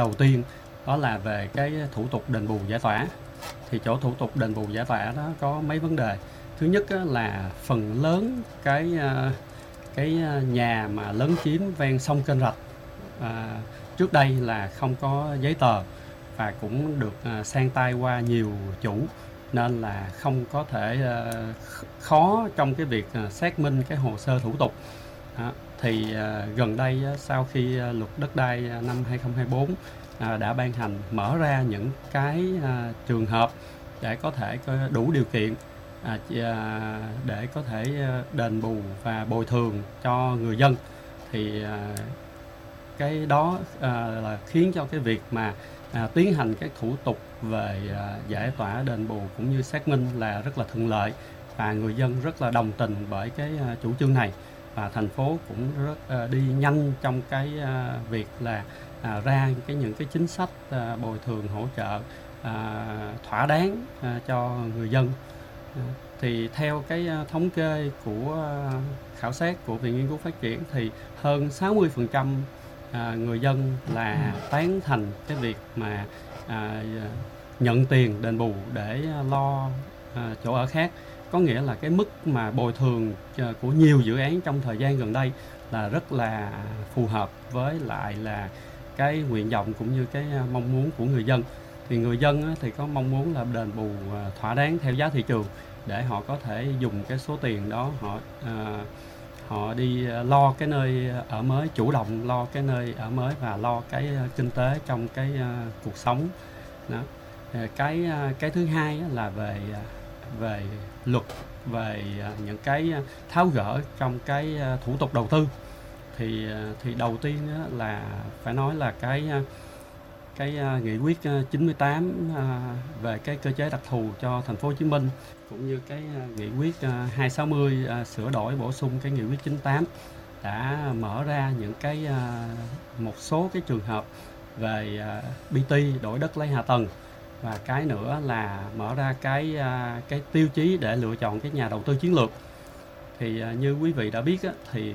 đầu tiên đó là về cái thủ tục đền bù giải tỏa. Thì chỗ thủ tục đền bù giải tỏa đó có mấy vấn đề. Thứ nhất là phần lớn cái nhà mà lấn chiếm ven sông kênh rạch trước đây là không có giấy tờ và cũng được sang tay qua nhiều chủ, nên là không có thể khó trong cái việc xác minh cái hồ sơ thủ tục. Thì gần đây sau khi luật đất đai năm 2024 đã ban hành, mở ra những cái trường hợp để có thể có đủ điều kiện để có thể đền bù và bồi thường cho người dân, thì cái đó là khiến cho cái việc mà tiến hành các thủ tục về giải tỏa đền bù cũng như xác minh là rất là thuận lợi, và người dân rất là đồng tình bởi cái chủ trương này. Và thành phố cũng rất đi nhanh trong cái việc là ra những cái chính sách bồi thường hỗ trợ thỏa đáng cho người dân. Thì theo cái thống kê của khảo sát của Viện Nghiên cứu Phát triển thì hơn 60% người dân là tán thành cái việc mà nhận tiền đền bù để lo chỗ ở khác. Có nghĩa là cái mức mà bồi thường của nhiều dự án trong thời gian gần đây là rất là phù hợp với lại là cái nguyện vọng cũng như cái mong muốn của người dân. Thì người dân thì có mong muốn là đền bù thỏa đáng theo giá thị trường để họ có thể dùng cái số tiền đó họ đi lo cái nơi ở mới, chủ động lo cái nơi ở mới và lo cái kinh tế trong cái cuộc sống đó. Cái thứ hai là về luật, về những cái tháo gỡ trong cái thủ tục đầu tư. Thì đầu tiên là phải nói là cái nghị quyết 98 về cái cơ chế đặc thù cho thành phố Hồ Chí Minh, cũng như cái nghị quyết 260 sửa đổi bổ sung cái nghị quyết 98 đã mở ra những cái một số cái trường hợp về BT, đổi đất lấy hạ tầng, và cái nữa là mở ra cái tiêu chí để lựa chọn cái nhà đầu tư chiến lược. Thì như quý vị đã biết thì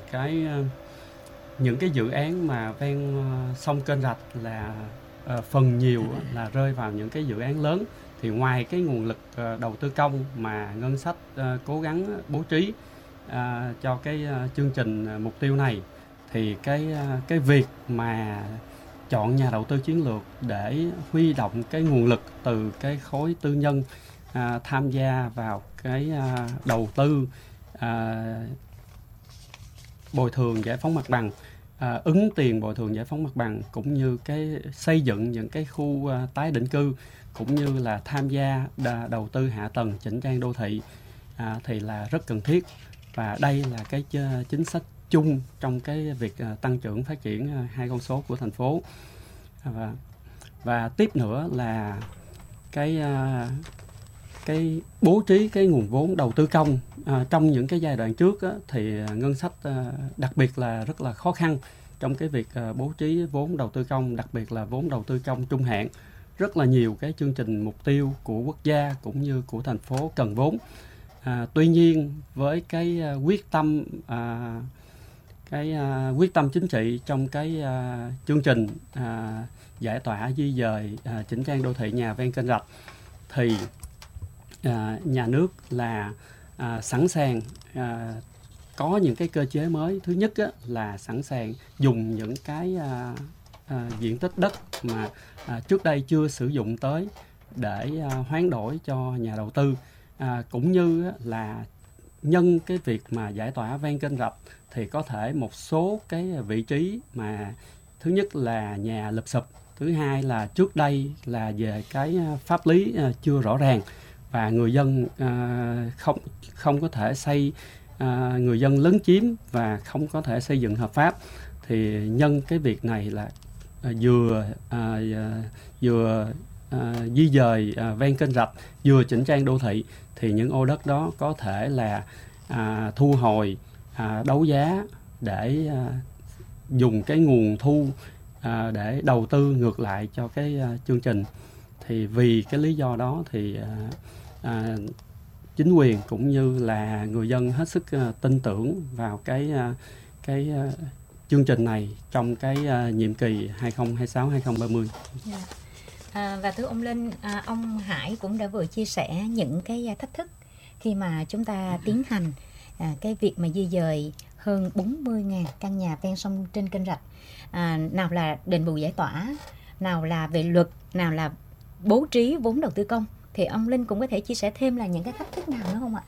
những cái dự án mà ven sông kênh rạch là phần nhiều là rơi vào những cái dự án lớn. Thì ngoài cái nguồn lực đầu tư công mà ngân sách cố gắng bố trí cho cái chương trình mục tiêu này, thì cái việc mà chọn nhà đầu tư chiến lược để huy động cái nguồn lực từ cái khối tư nhân tham gia vào cái đầu tư bồi thường giải phóng mặt bằng, ứng tiền bồi thường giải phóng mặt bằng, cũng như cái xây dựng những cái khu tái định cư, cũng như là tham gia đầu tư hạ tầng chỉnh trang đô thị thì là rất cần thiết. Và đây là cái chính sách chung trong cái việc tăng trưởng phát triển hai con số của thành phố. Và tiếp nữa là cái bố trí cái nguồn vốn đầu tư công. Trong những cái giai đoạn trước thì ngân sách đặc biệt là rất là khó khăn trong cái việc bố trí vốn đầu tư công, đặc biệt là vốn đầu tư công trung hạn. Rất là nhiều cái chương trình mục tiêu của quốc gia cũng như của thành phố cần vốn. Tuy nhiên với cái quyết tâm chính trị trong cái chương trình giải tỏa di dời chỉnh trang đô thị nhà ven kênh rạch, thì nhà nước là sẵn sàng có những cái cơ chế mới. Thứ nhất là sẵn sàng dùng những cái diện tích đất mà trước đây chưa sử dụng tới để hoán đổi cho nhà đầu tư, cũng như là nhân cái việc mà giải tỏa ven kênh rạch thì có thể một số cái vị trí mà thứ nhất là nhà lụp xụp, thứ hai là trước đây là về cái pháp lý chưa rõ ràng và người dân không có thể xây, người dân lấn chiếm và không có thể xây dựng hợp pháp. Thì nhân cái việc này là vừa di dời ven kênh rạch, vừa chỉnh trang đô thị, thì những ô đất đó có thể là thu hồi, đấu giá để dùng cái nguồn thu để đầu tư ngược lại cho cái chương trình. Thì vì cái lý do đó thì chính quyền cũng như là người dân hết sức tin tưởng vào cái chương trình này trong cái nhiệm kỳ 2026-2030. Và thưa ông Linh, ông Hải cũng đã vừa chia sẻ những cái thách thức khi mà chúng ta tiến hành cái việc mà di dời hơn 40.000 căn nhà ven sông trên kênh rạch. Nào là đền bù giải tỏa, nào là về luật, nào là bố trí vốn đầu tư công. Thì ông Linh cũng có thể chia sẻ thêm là những cái thách thức nào nữa không ạ?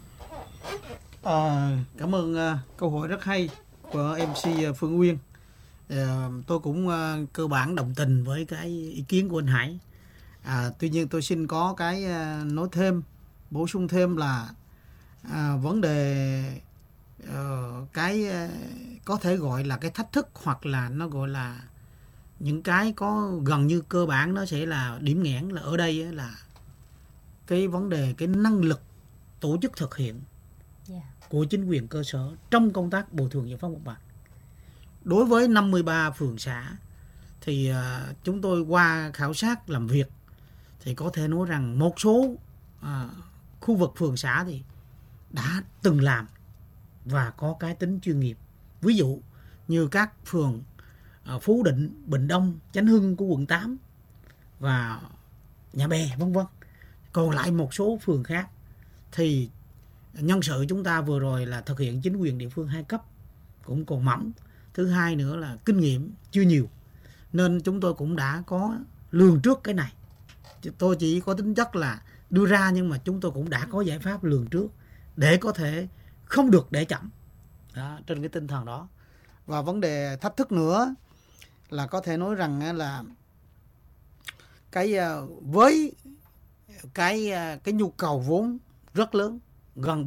Cảm ơn câu hỏi rất hay của MC Phương Nguyên. Tôi cũng cơ bản đồng tình với cái ý kiến của anh Hải. Tuy nhiên tôi xin có cái nói thêm, bổ sung thêm là vấn đề cái có thể gọi là cái thách thức, hoặc là nó gọi là những cái có gần như cơ bản, nó sẽ là điểm nghẽn là ở đây là cái vấn đề cái năng lực tổ chức thực hiện của chính quyền cơ sở trong công tác bồi thường giải phóng mặt bằng. Đối với 53 phường xã thì chúng tôi qua khảo sát làm việc thì có thể nói rằng một số khu vực phường xã thì đã từng làm và có cái tính chuyên nghiệp. Ví dụ như các phường Phú Định, Bình Đông, Chánh Hưng của quận 8 và Nhà Bè vân vân. Còn lại một số phường khác thì nhân sự chúng ta vừa rồi là thực hiện chính quyền địa phương 2 cấp cũng còn mỏng. Thứ hai nữa là kinh nghiệm chưa nhiều, nên chúng tôi cũng đã có lường trước cái này. Tôi chỉ có tính chất là đưa ra, nhưng mà chúng tôi cũng đã có giải pháp lường trước để có thể không được để chậm đó, trên cái tinh thần đó. Và vấn đề thách thức nữa là có thể nói rằng là cái với cái nhu cầu vốn rất lớn, gần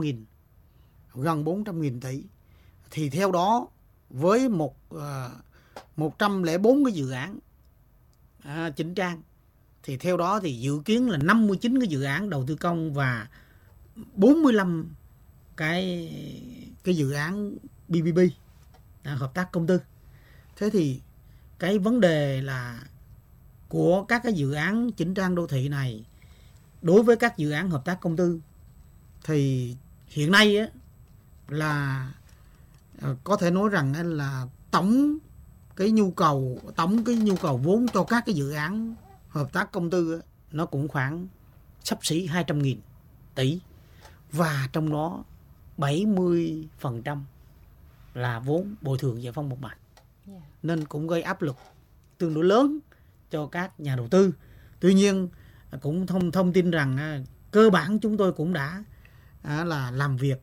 400.000 tỷ, thì theo đó với 104 cái dự án chỉnh trang, thì theo đó thì dự kiến là 59 cái dự án đầu tư công và 45 cái dự án PPP, hợp tác công tư. Thế thì cái vấn đề là của các cái dự án chỉnh trang đô thị này đối với các dự án hợp tác công tư thì hiện nay á, là có thể nói rằng là tổng cái nhu cầu vốn cho các cái dự án hợp tác công tư á, nó cũng khoảng xấp xỉ 200.000 tỷ, và trong đó 70% là vốn bồi thường giải phóng mặt bằng, nên cũng gây áp lực tương đối lớn cho các nhà đầu tư. Tuy nhiên cũng thông tin rằng cơ bản chúng tôi cũng đã là làm việc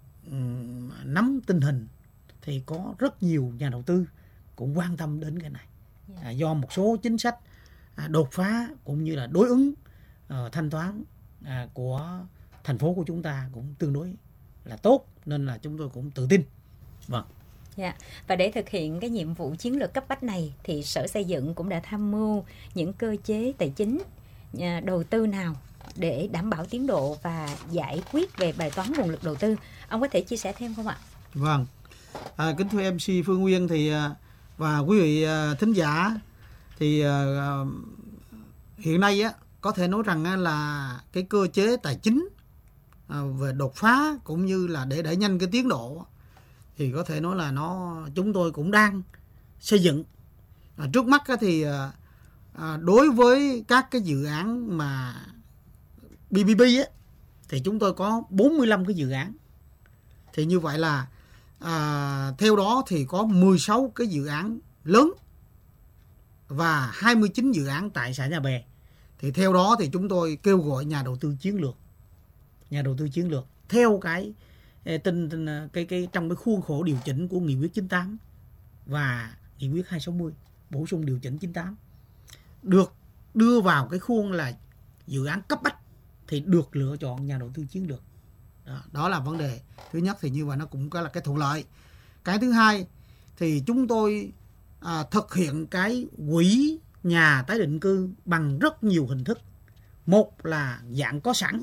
nắm tình hình, thì có rất nhiều nhà đầu tư cũng quan tâm đến cái này, do một số chính sách đột phá cũng như là đối ứng thanh toán của thành phố của chúng ta cũng tương đối là tốt, nên là chúng tôi cũng tự tin. Vâng. Và để thực hiện cái nhiệm vụ chiến lược cấp bách này thì Sở Xây dựng cũng đã tham mưu những cơ chế tài chính đầu tư nào để đảm bảo tiến độ và giải quyết về bài toán nguồn lực đầu tư. Ông có thể chia sẻ thêm không ạ? Vâng. Kính thưa MC Phương Nguyên thì và quý vị thính giả, thì hiện nay á, có thể nói rằng là cái cơ chế tài chính về đột phá cũng như là để đẩy nhanh cái tiến độ thì có thể nói là chúng tôi cũng đang xây dựng. Trước mắt thì đối với các cái dự án mà PPP á, thì chúng tôi có 45 cái dự án. Thì như vậy là theo đó thì có 16 cái dự án lớn và 29 dự án tại xã Nhà Bè. Thì theo đó thì chúng tôi kêu gọi nhà đầu tư chiến lược theo cái trong cái khuôn khổ điều chỉnh của nghị quyết 98 và nghị quyết 260 bổ sung điều chỉnh 98, được đưa vào cái khuôn là dự án cấp bách thì được lựa chọn nhà đầu tư chiến lược. Đó là vấn đề thứ nhất, thì như vậy nó cũng có là cái thuận lợi. Cái thứ hai thì chúng tôi thực hiện cái quỹ nhà tái định cư bằng rất nhiều hình thức. Một là dạng có sẵn,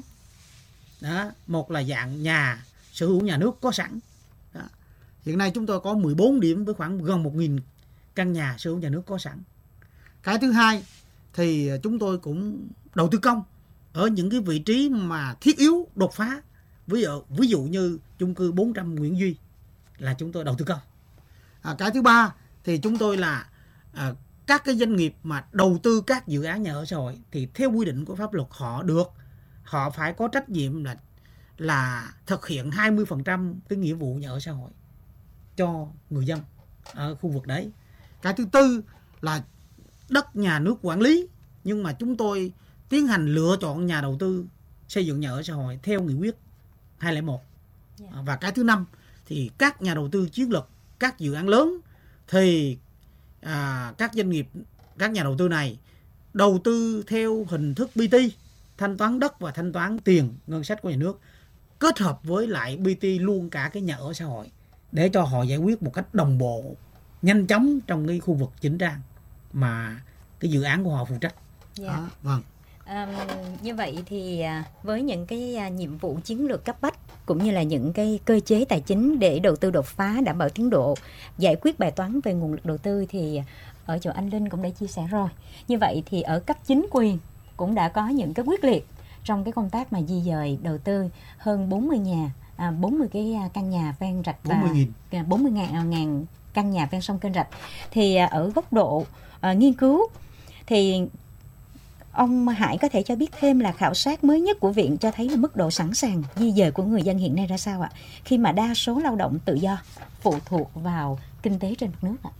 một là dạng nhà sở hữu nhà nước có sẵn. Hiện nay chúng tôi có 14 điểm với khoảng gần 1.000 căn nhà sở hữu nhà nước có sẵn. Cái thứ hai thì chúng tôi cũng đầu tư công ở những cái vị trí mà thiết yếu đột phá. Ví dụ như chung cư 400 Nguyễn Duy là chúng tôi đầu tư công. Cái thứ ba thì chúng tôi là các cái doanh nghiệp mà đầu tư các dự án nhà ở xã hội thì theo quy định của pháp luật họ phải có trách nhiệm là thực hiện 20% cái nghĩa vụ nhà ở xã hội cho người dân ở khu vực đấy. Cái thứ tư là đất nhà nước quản lý, nhưng mà chúng tôi tiến hành lựa chọn nhà đầu tư xây dựng nhà ở xã hội theo nghị quyết 201. Và cái thứ năm thì các nhà đầu tư chiến lược, các dự án lớn thì các doanh nghiệp, các nhà đầu tư này đầu tư theo hình thức BT, thanh toán đất và thanh toán tiền ngân sách của nhà nước, kết hợp với lại BT luôn cả cái nhà ở xã hội để cho họ giải quyết một cách đồng bộ, nhanh chóng trong cái khu vực chỉnh trang mà cái dự án của họ phụ trách. Vâng. Như vậy thì với những cái nhiệm vụ chiến lược cấp bách cũng như là những cái cơ chế tài chính để đầu tư đột phá, đảm bảo tiến độ, giải quyết bài toán về nguồn lực đầu tư thì ở chỗ anh Linh cũng đã chia sẻ rồi. Như vậy thì ở cấp chính quyền cũng đã có những cái quyết liệt trong cái công tác mà di dời đầu tư hơn 40 cái căn nhà ven rạch và 40.000 căn nhà ven sông kênh rạch. Thì ở góc độ nghiên cứu thì ông Hải có thể cho biết thêm là khảo sát mới nhất của viện cho thấy là mức độ sẵn sàng di dời của người dân hiện nay ra sao ạ? Khi mà đa số lao động tự do phụ thuộc vào kinh tế trên mặt nước ạ.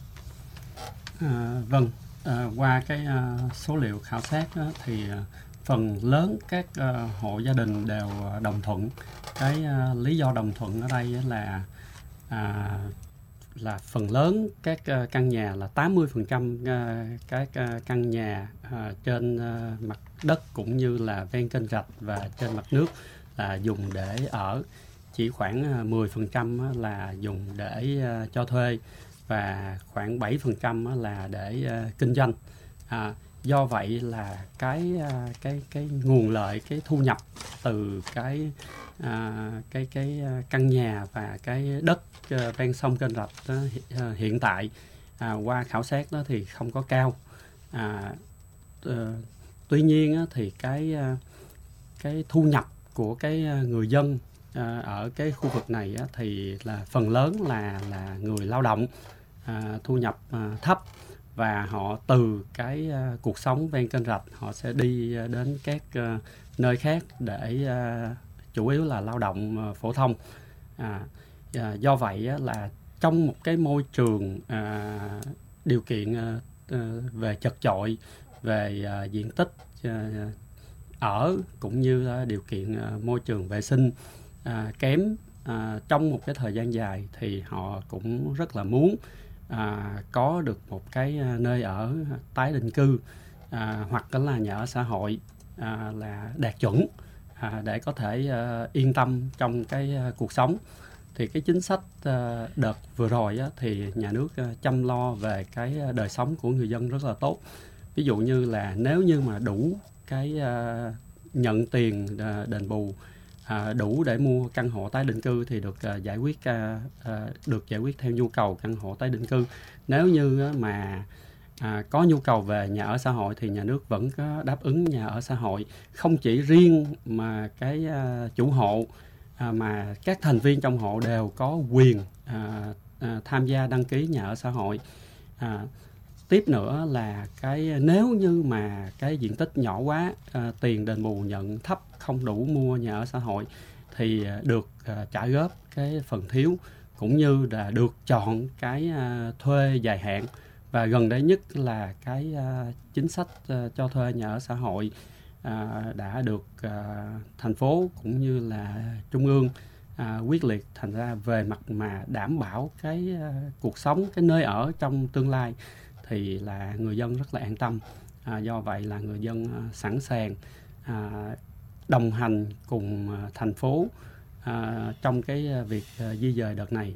Vâng, qua cái số liệu khảo sát đó, thì phần lớn các hộ gia đình đều đồng thuận. Cái lý do đồng thuận ở đây là phần lớn các căn nhà là 80% các căn nhà trên mặt đất cũng như là ven kênh rạch và trên mặt nước là dùng để ở, chỉ khoảng 10% là dùng để cho thuê và khoảng 7% là để kinh doanh. Do vậy là cái nguồn lợi, cái thu nhập từ cái căn nhà và cái đất ven sông kênh rạch đó, hiện tại qua khảo sát đó thì không có cao. Tuy nhiên thì cái thu nhập của cái người dân ở cái khu vực này thì là phần lớn là người lao động thu nhập thấp, và họ từ cái cuộc sống ven kênh rạch họ sẽ đi đến các nơi khác để chủ yếu là lao động phổ thông. Do vậy là trong một cái môi trường điều kiện về chật chội, về diện tích ở cũng như điều kiện môi trường vệ sinh kém trong một cái thời gian dài, thì họ cũng rất là muốn có được một cái nơi ở tái định cư hoặc là nhà ở xã hội là đạt chuẩn để có thể yên tâm trong cái cuộc sống. Thì cái chính sách đợt vừa rồi thì nhà nước chăm lo về cái đời sống của người dân rất là tốt. Ví dụ như là nếu như mà đủ cái nhận tiền đền bù đủ để mua căn hộ tái định cư thì được giải quyết theo nhu cầu căn hộ tái định cư. Nếu như mà có nhu cầu về nhà ở xã hội thì nhà nước vẫn có đáp ứng nhà ở xã hội, không chỉ riêng mà cái chủ hộ mà các thành viên trong hộ đều có quyền tham gia đăng ký nhà ở xã hội. Tiếp nữa là nếu như mà cái diện tích nhỏ quá, tiền đền bù nhận thấp, không đủ mua nhà ở xã hội thì được trả góp cái phần thiếu, cũng như là được chọn cái thuê dài hạn. Và gần đây nhất là cái chính sách cho thuê nhà ở xã hội đã được thành phố cũng như là trung ương quyết liệt. Thành ra về mặt mà đảm bảo cái cuộc sống, cái nơi ở trong tương lai thì là người dân rất là an tâm. Do vậy là người dân sẵn sàng đồng hành cùng thành phố trong cái việc di dời đợt này.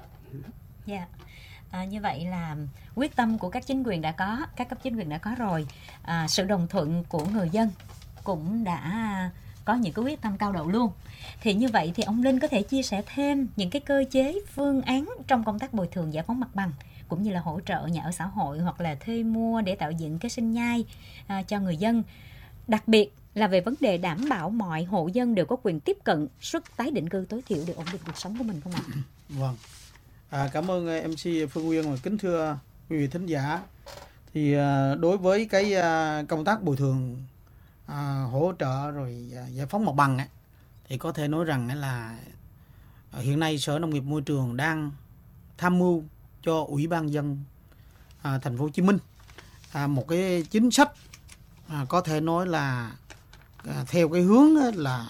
Như vậy là quyết tâm của các chính quyền đã có, các cấp chính quyền đã có rồi, sự đồng thuận của người dân cũng đã có những cái quyết tâm cao độ luôn. Thì như vậy thì ông Linh có thể chia sẻ thêm những cái cơ chế, phương án trong công tác bồi thường giải phóng mặt bằng cũng như là hỗ trợ nhà ở xã hội hoặc là thuê mua để tạo dựng cái sinh nhai cho người dân, đặc biệt là về vấn đề đảm bảo mọi hộ dân đều có quyền tiếp cận suất tái định cư tối thiểu để ổn định cuộc sống của mình không ạ? Vâng. Cảm ơn MC Phương Nguyên và kính thưa quý vị thính giả. Thì đối với cái công tác bồi thường, hỗ trợ rồi giải phóng mặt bằng thì có thể nói rằng là hiện nay Sở Nông nghiệp Môi trường đang tham mưu cho Ủy ban nhân dân thành phố Hồ Chí Minh một cái chính sách có thể nói là theo cái hướng là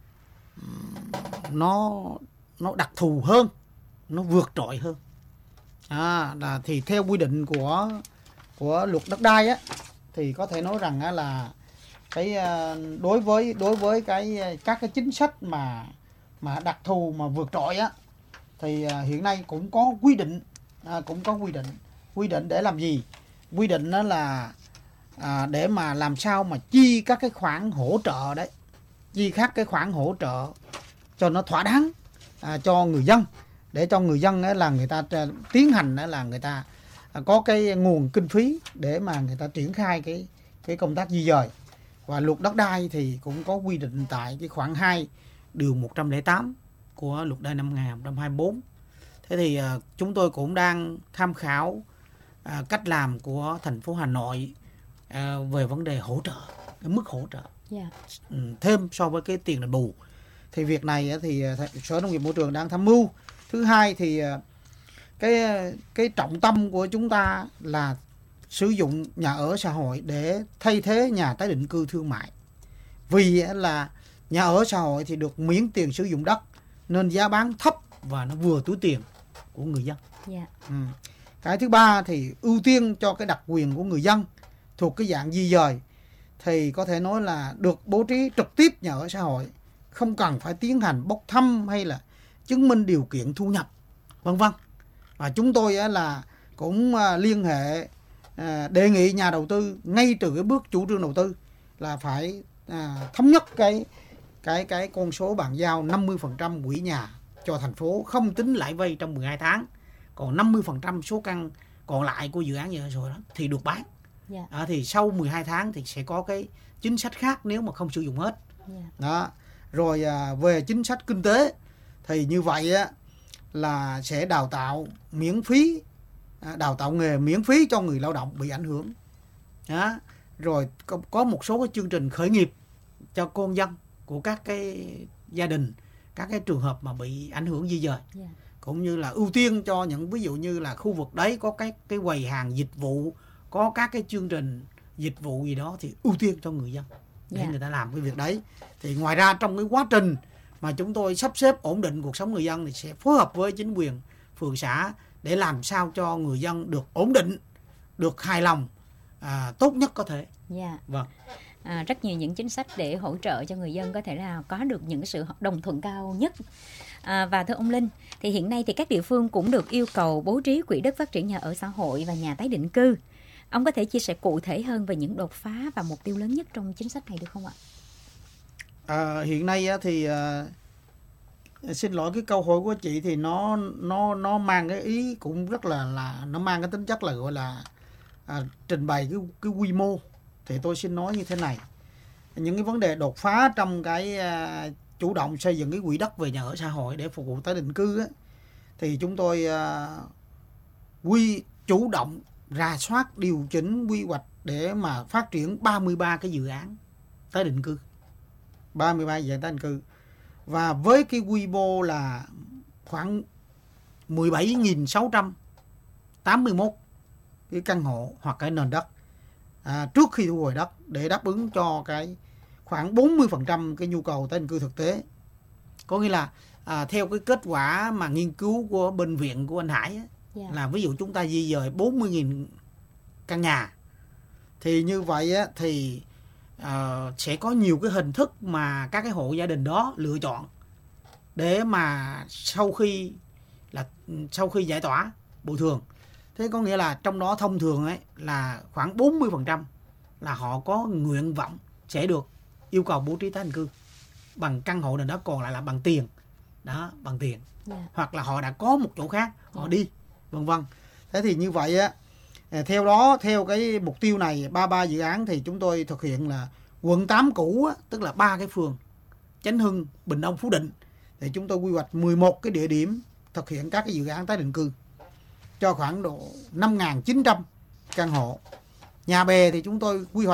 nó đặc thù hơn, nó vượt trội hơn. Thì theo quy định của luật đất đai thì có thể nói rằng là cái đối với các cái chính sách mà đặc thù mà vượt trội thì hiện nay cũng có quy định để làm gì? Quy định đó là để mà làm sao mà chi các cái khoản hỗ trợ đấy, chi các cái khoản hỗ trợ cho nó thỏa đáng cho người dân, để cho người dân là người ta tiến hành là người ta có cái nguồn kinh phí để mà người ta triển khai cái công tác di dời. Và luật đất đai thì cũng có quy định tại cái khoản 2 điều 108 của luật đất đai năm 2024. Thế thì chúng tôi cũng đang tham khảo cách làm của thành phố Hà Nội về vấn đề hỗ trợ, cái mức hỗ trợ thêm so với cái tiền đền bù. Thì việc này thì Sở Nông nghiệp Môi trường đang tham mưu. Thứ hai thì cái trọng tâm của chúng ta là sử dụng nhà ở xã hội để thay thế nhà tái định cư thương mại. Vì là nhà ở xã hội thì được miễn tiền sử dụng đất nên giá bán thấp và nó vừa túi tiền của người dân. Cái thứ ba thì ưu tiên cho cái đặc quyền của người dân thuộc cái dạng di dời thì có thể nói là được bố trí trực tiếp nhà ở xã hội, không cần phải tiến hành bốc thăm hay là chứng minh điều kiện thu nhập, vân vân. Và chúng tôi là cũng liên hệ đề nghị nhà đầu tư ngay từ cái bước chủ trương đầu tư là phải thống nhất cái con số bàn giao 50% quỹ nhà cho thành phố, không tính lãi vay trong 12 tháng. Còn 50% số căn còn lại của dự án nhà ở xã hội đó thì được bán. Thì sau 12 tháng thì sẽ có cái chính sách khác nếu mà không sử dụng hết. Đó. Rồi về chính sách kinh tế thì như vậy là sẽ đào tạo miễn phí, đào tạo nghề miễn phí cho người lao động bị ảnh hưởng. Đó. Rồi có một số cái chương trình khởi nghiệp cho con dân của các cái gia đình, các cái trường hợp mà bị ảnh hưởng di dời. Cũng như là ưu tiên cho những ví dụ như là khu vực đấy có cái quầy hàng dịch vụ, có các cái chương trình dịch vụ gì đó thì ưu tiên cho người dân để người ta làm cái việc đấy. Thì ngoài ra trong cái quá trình mà chúng tôi sắp xếp ổn định cuộc sống người dân thì sẽ phối hợp với chính quyền phường xã để làm sao cho người dân được ổn định, được hài lòng tốt nhất có thể. Vâng. Rất nhiều những chính sách để hỗ trợ cho người dân có thể là có được những sự đồng thuận cao nhất. Và thưa ông Linh, thì hiện nay thì các địa phương cũng được yêu cầu bố trí quỹ đất phát triển nhà ở xã hội và nhà tái định cư. Ông có thể chia sẻ cụ thể hơn về những đột phá và mục tiêu lớn nhất trong chính sách này được không ạ? Hiện nay thì xin lỗi, cái câu hỏi của chị thì nó mang cái ý cũng rất là nó mang cái tính chất là gọi là trình bày cái quy mô. Thì tôi xin nói như thế này, những cái vấn đề đột phá trong cái chủ động xây dựng cái quỹ đất về nhà ở xã hội để phục vụ tái định cư thì chúng tôi chủ động rà soát điều chỉnh quy hoạch để mà phát triển 33 cái dự án tái định cư, 33 dự án tái định cư, và với cái quy mô là khoảng 17.681 cái căn hộ hoặc cái nền đất trước khi thu hồi đất để đáp ứng cho cái khoảng 40% cái nhu cầu tái định cư thực tế. Có nghĩa là theo cái kết quả mà nghiên cứu của bên viện của anh Hải là ví dụ chúng ta di dời 40.000 căn nhà thì như vậy thì sẽ có nhiều cái hình thức mà các cái hộ gia đình đó lựa chọn để mà sau khi giải tỏa bồi thường. Thế có nghĩa là trong đó thông thường là khoảng 40% là họ có nguyện vọng sẽ được yêu cầu bố trí tái định cư bằng căn hộ nền đất, còn lại là bằng tiền. Đó, bằng tiền. Hoặc là họ đã có một chỗ khác họ đi, vân vân. Thế thì như vậy theo cái mục tiêu này 33 dự án thì chúng tôi thực hiện là quận 8 cũ tức là 3 cái phường Chánh Hưng, Bình Đông, Phú Định thì chúng tôi quy hoạch 11 cái địa điểm thực hiện các cái dự án tái định cư cho khoảng độ 5.900 căn hộ. Nhà bè thì chúng tôi quy hoạch